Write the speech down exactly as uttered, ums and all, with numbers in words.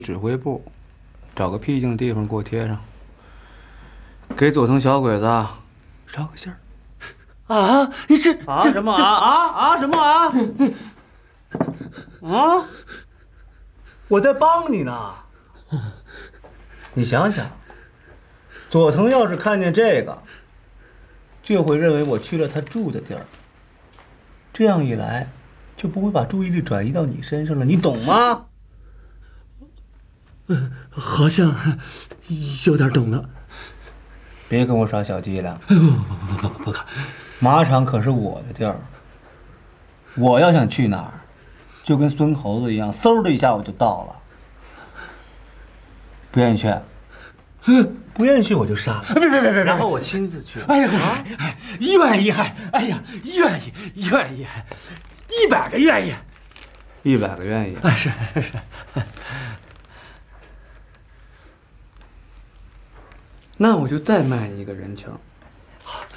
指挥部，找个僻静的地方给我贴上，给佐藤小鬼子捎个信儿。 啊！你这啊什么啊啊啊什么啊？啊！ 我在帮你呢。你想想，佐藤要是看见这个，就会认为我去了他住的地儿。这样一来，就不会把注意力转移到你身上了，你懂吗？ 呃，好像有点懂了。 别跟我耍小伎俩。 不不不不不敢。 马场可是我的地儿，我要想去哪儿，就跟孙猴子一样，嗖的一下我就到了。不愿意去，不愿意去我就杀了。 别别别别！ 然后我亲自去。 哎呀，哎哎，愿意还，哎呀，愿意愿意，一百个愿意， 一百个愿意。 哎，是是是。 那我就再卖你一个人情。